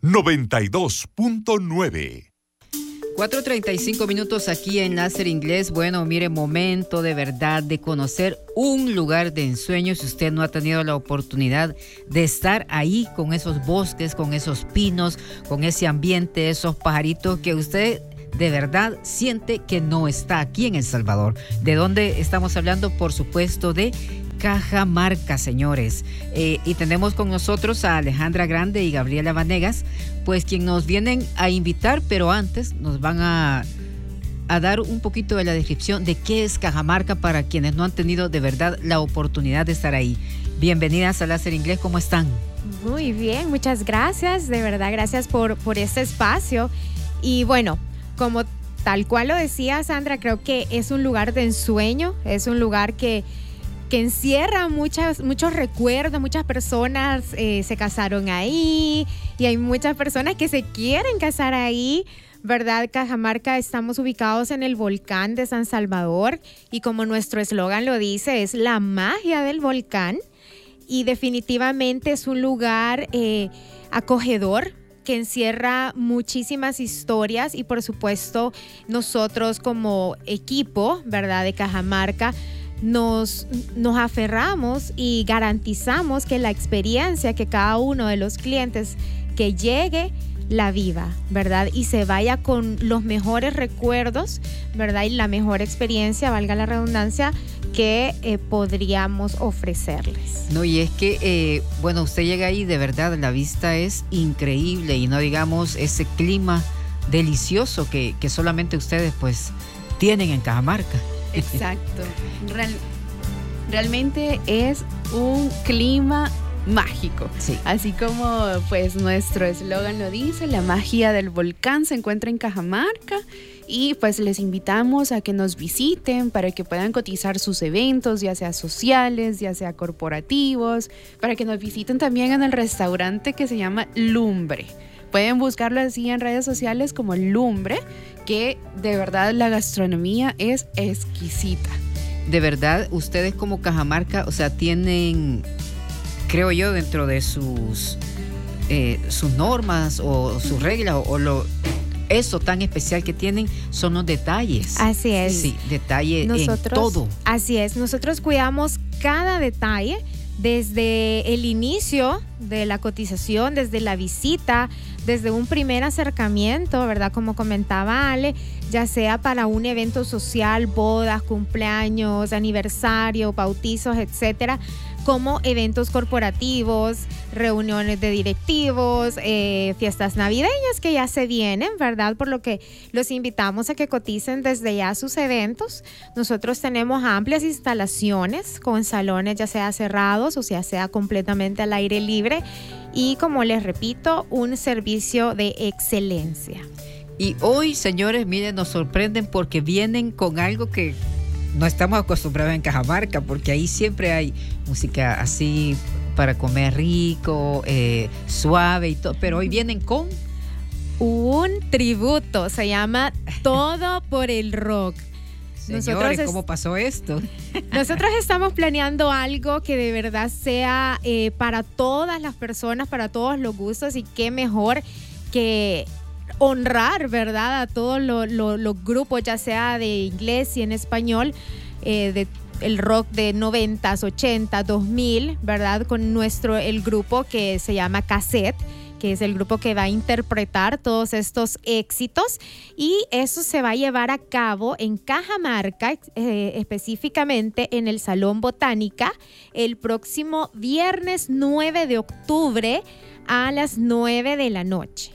92.9. 4:35 minutos aquí en Láser Inglés. Bueno, mire, momento de verdad de conocer un lugar de ensueño. Si usted no ha tenido la oportunidad de estar ahí con esos bosques, con esos pinos, con ese ambiente, esos pajaritos que usted de verdad siente que no está aquí en El Salvador. ¿De dónde estamos hablando? Por supuesto, de Cajamarca, señores. Y tenemos con nosotros a Alejandra Grande y Gabriela Vanegas, pues quien nos vienen a invitar, pero antes nos van a dar un poquito de la descripción de qué es Cajamarca para quienes no han tenido de verdad la oportunidad de estar ahí. Bienvenidas a Láser Inglés, ¿cómo están? Muy bien, muchas gracias, de verdad, gracias por este espacio. Y bueno, como tal cual lo decía Sandra, creo que es un lugar de ensueño, es un lugar que encierra muchos recuerdos. Muchas personas se casaron ahí y hay muchas personas que se quieren casar ahí, ¿verdad? Cajamarca, estamos ubicados en el volcán de San Salvador y como nuestro eslogan lo dice, es la magia del volcán y definitivamente es un lugar acogedor que encierra muchísimas historias y por supuesto nosotros como equipo, ¿verdad?, de Cajamarca nos aferramos y garantizamos que la experiencia que cada uno de los clientes que llegue la viva, ¿verdad? Y se vaya con los mejores recuerdos, ¿verdad? Y la mejor experiencia, valga la redundancia, que podríamos ofrecerles. No, y es que, bueno, usted llega ahí, de verdad, la vista es increíble y no digamos ese clima delicioso que solamente ustedes pues tienen en Cajamarca. Exacto. Realmente es un clima mágico. Sí. Así como pues nuestro eslogan lo dice, la magia del volcán se encuentra en Cajamarca y pues les invitamos a que nos visiten para que puedan cotizar sus eventos, ya sea sociales, ya sea corporativos, para que nos visiten también en el restaurante que se llama Lumbre. Pueden buscarlo así en redes sociales como Lumbre, que de verdad la gastronomía es exquisita. De verdad, ustedes como Cajamarca, o sea, tienen, creo yo, dentro de sus normas o sus reglas eso tan especial que tienen son los detalles. Así es. Sí, detalle en todo. Así es, nosotros cuidamos cada detalle desde el inicio de la cotización, desde la visita, desde un primer acercamiento, ¿verdad? Como comentaba Ale, ya sea para un evento social, bodas, cumpleaños, aniversario, bautizos, etcétera, como eventos corporativos, reuniones de directivos, fiestas navideñas que ya se vienen, ¿verdad? Por lo que los invitamos a que coticen desde ya sus eventos. Nosotros tenemos amplias instalaciones con salones ya sea cerrados o sea completamente al aire libre y, como les repito, un servicio de excelencia. Y hoy, señores, miren, nos sorprenden porque vienen con algo que no estamos acostumbrados en Cajamarca, porque ahí siempre hay música así para comer rico, suave y todo, pero hoy vienen con un tributo, se llama Todo por el Rock. Señores, ¿cómo pasó esto? Nosotros estamos planeando algo que de verdad sea para todas las personas, para todos los gustos, y qué mejor que honrar, ¿verdad?, a todos los grupos, ya sea de inglés y en español, de el rock de 90s, 80, 2000, ¿verdad?, con el grupo que se llama Cassette, que es el grupo que va a interpretar todos estos éxitos, y eso se va a llevar a cabo en Cajamarca, específicamente en el Salón Botánica, el próximo viernes 9 de octubre a las 9 de la noche.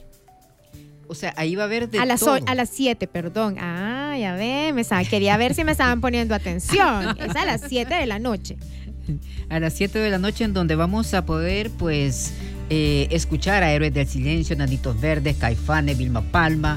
O sea, ahí va a haber de todo. A las 7, perdón. Ah, ya ve, quería ver si me estaban poniendo atención. Es a las 7 de la noche. A las 7 de la noche, en donde vamos a poder, pues, escuchar a Héroes del Silencio, Nanitos Verdes, Caifanes, Vilma Palma,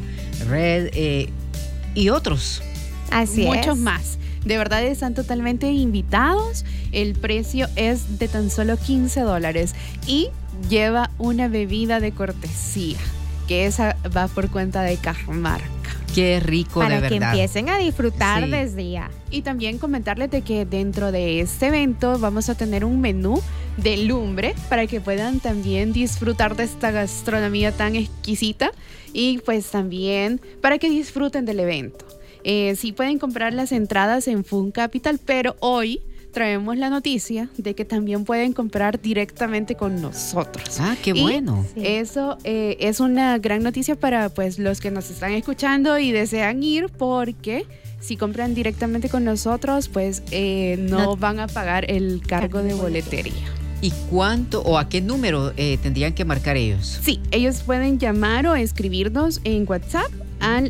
Red y otros. Así es. Muchos más. De verdad están totalmente invitados. El precio es de tan solo $15 y lleva una bebida de cortesía, que esa va por cuenta de Cajamarca. Qué rico, de verdad. Para que empiecen a disfrutar desde ya. Y también comentarles de que dentro de este evento vamos a tener un menú de lumbre para que puedan también disfrutar de esta gastronomía tan exquisita y pues también para que disfruten del evento. Sí pueden comprar las entradas en Fun Capital, pero hoy traemos la noticia de que también pueden comprar directamente con nosotros. Ah, qué bueno. Sí. Eso es una gran noticia para pues los que nos están escuchando y desean ir, porque si compran directamente con nosotros, pues no van a pagar el cargo de boletería. ¿Y cuánto o a qué número tendrían que marcar ellos? Sí, ellos pueden llamar o escribirnos en WhatsApp al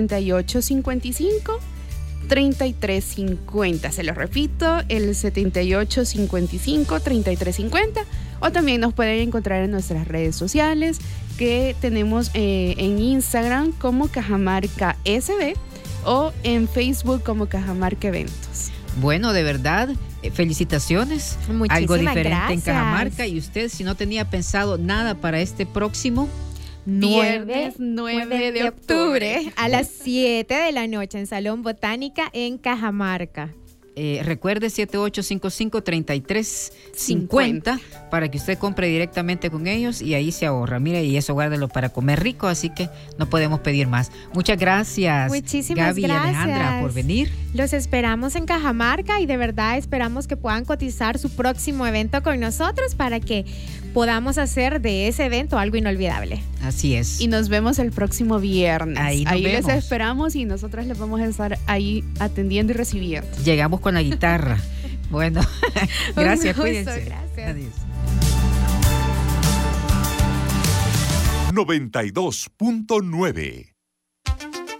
7855-3350. Se lo repito, el 7855-3350. O también nos pueden encontrar en nuestras redes sociales, que tenemos en Instagram como Cajamarca SB o en Facebook como Cajamarca Eventos. Bueno, de verdad, felicitaciones. Muchísimas algo diferente gracias. En Cajamarca. Y usted, si no tenía pensado nada para este próximo Viernes 9 de octubre a las 7 de la noche en Salón Botánica en Cajamarca. Recuerde 7855-3350 para que usted compre directamente con ellos y ahí se ahorra. Mire, y eso guárdelo para comer rico, así que no podemos pedir más. Muchas gracias. Muchísimas Gaby gracias. y Alejandra, por venir. Los esperamos en Cajamarca y de verdad esperamos que puedan cotizar su próximo evento con nosotros para que podamos hacer de ese evento algo inolvidable. Así es. Y nos vemos el próximo viernes. Ahí les esperamos y nosotras les vamos a estar ahí atendiendo y recibiendo. Llegamos con la guitarra. Bueno, gracias, cuídense. Gracias. Adiós. 92.9